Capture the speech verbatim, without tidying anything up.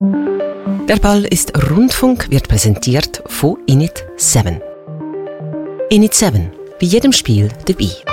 Der Ball ist Rundfunk wird präsentiert von Init sieben. Init sieben, bei jedem Spiel dabei.